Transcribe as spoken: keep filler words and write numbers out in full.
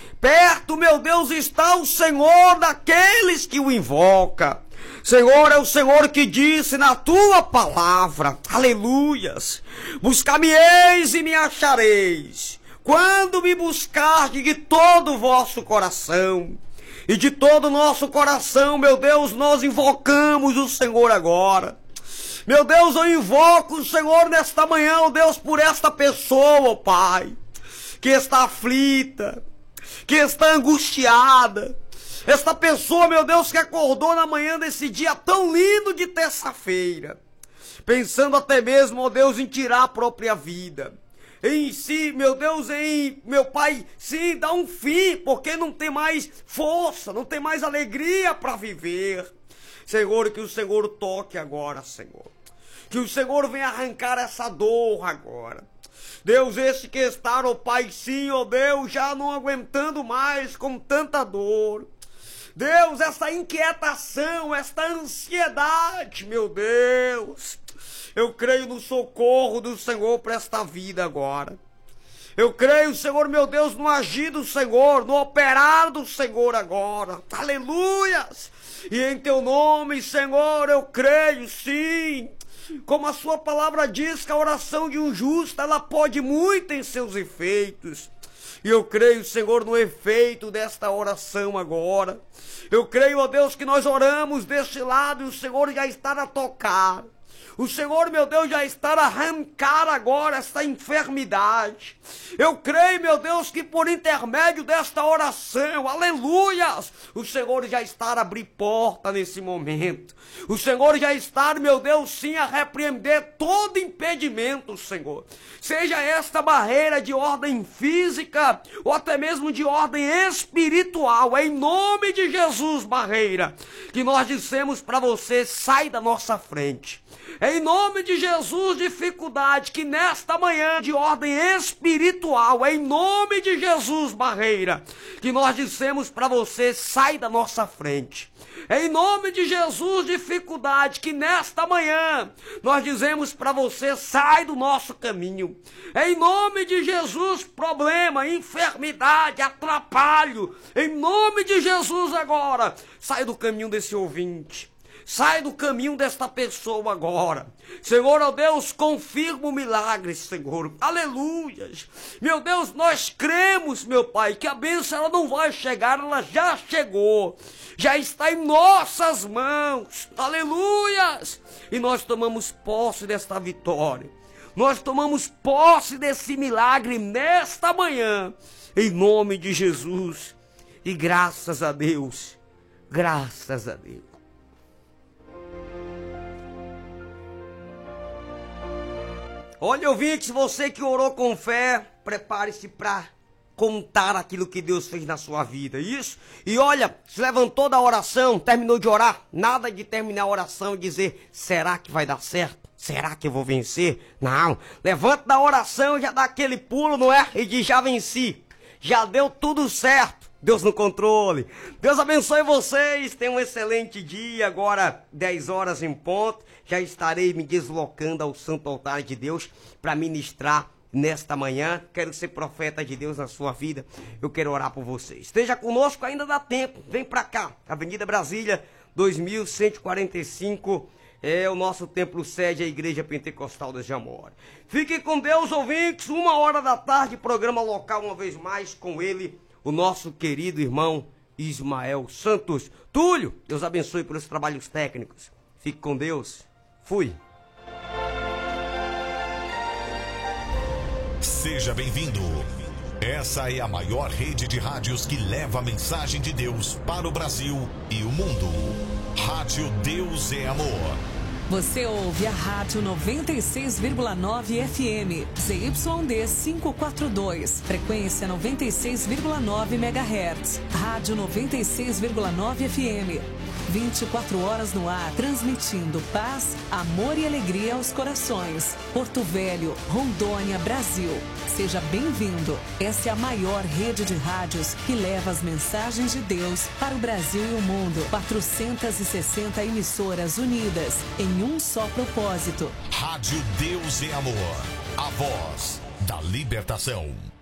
Perto, meu Deus, está o Senhor daqueles que o invocam. Senhor, é o Senhor que disse na tua palavra, aleluias, buscar-me-eis e me achareis, quando me buscardes de todo o vosso coração. E de todo o nosso coração, meu Deus, nós invocamos o Senhor agora. Meu Deus, eu invoco o Senhor nesta manhã, ó Deus, por esta pessoa, ó Pai, que está aflita, que está angustiada. Esta pessoa, meu Deus, que acordou na manhã desse dia tão lindo de terça-feira, pensando até mesmo, ó Deus, em tirar a própria vida. Em si, meu Deus, em, meu Pai, sim, dá um fim, porque não tem mais força, não tem mais alegria para viver. Senhor, que o Senhor toque agora, Senhor. Que o Senhor venha arrancar essa dor agora. Deus, esse que está, ó Pai, sim, ó Deus, já não aguentando mais com tanta dor. Deus, essa inquietação, esta ansiedade, meu Deus. Eu creio no socorro do Senhor para esta vida agora. Eu creio, Senhor, meu Deus, no agir do Senhor, no operar do Senhor agora. Aleluias! E em teu nome, Senhor, eu creio, sim. Como a sua palavra diz que a oração de um justo, ela pode muito em seus efeitos. E eu creio, Senhor, no efeito desta oração agora. Eu creio, ó Deus, que nós oramos deste lado e o Senhor já está a tocar. O Senhor, meu Deus, já está a arrancar agora essa enfermidade. Eu creio, meu Deus, que por intermédio desta oração, aleluias, o Senhor já está a abrir porta nesse momento. O Senhor já está, meu Deus, sim, a repreender todo impedimento, Senhor. Seja esta barreira de ordem física ou até mesmo de ordem espiritual, em nome de Jesus, barreira, que nós dissemos para você, sai da nossa frente. Em nome de Jesus, dificuldade, que nesta manhã de ordem espiritual, em nome de Jesus, barreira, que nós dissemos para você, sai da nossa frente. Em nome de Jesus, dificuldade, que nesta manhã nós dizemos para você, sai do nosso caminho. Em nome de Jesus, problema, enfermidade, atrapalho, em nome de Jesus agora, sai do caminho desse ouvinte. Sai do caminho desta pessoa agora. Senhor, ó Deus, confirma o milagre, Senhor. Aleluias. Meu Deus, nós cremos, meu Pai, que a bênção ela não vai chegar, ela já chegou. Já está em nossas mãos. Aleluias. E nós tomamos posse desta vitória. Nós tomamos posse desse milagre nesta manhã. Em nome de Jesus. E graças a Deus. Graças a Deus. Olha, ouvinte, você que orou com fé, prepare-se para contar aquilo que Deus fez na sua vida, isso? E olha, se levantou da oração, terminou de orar, nada de terminar a oração e dizer, será que vai dar certo? Será que eu vou vencer? Não, levanta da oração, já dá aquele pulo, não é? E diz, já venci, já deu tudo certo. Deus no controle. Deus abençoe vocês. Tenham um excelente dia. Agora, dez horas em ponto. Já estarei me deslocando ao Santo Altar de Deus para ministrar nesta manhã. Quero ser profeta de Deus na sua vida. Eu quero orar por vocês. Esteja conosco, ainda dá tempo. Vem para cá. Avenida Brasília, dois mil cento e quarenta e cinco. É o nosso templo sede, a Igreja Pentecostal da Jamora. Fiquem com Deus, ouvintes. Uma hora da tarde, programa local uma vez mais com ele, o nosso querido irmão Ismael Santos. Túlio, Deus abençoe pelos trabalhos técnicos. Fique com Deus. Fui. Seja bem-vindo. Essa é a maior rede de rádios que leva a mensagem de Deus para o Brasil e o mundo. Rádio Deus é Amor. Você ouve a Rádio noventa e seis vírgula nove F M, Z Y D quinhentos e quarenta e dois, frequência noventa e seis vírgula nove megahertz. Rádio noventa e seis vírgula nove F M, vinte e quatro horas no ar, transmitindo paz, amor e alegria aos corações. Porto Velho, Rondônia, Brasil. Seja bem-vindo. Essa é a maior rede de rádios que leva as mensagens de Deus para o Brasil e o mundo. quatrocentas e sessenta emissoras unidas em um só propósito. Rádio Deus é Amor. A voz da libertação.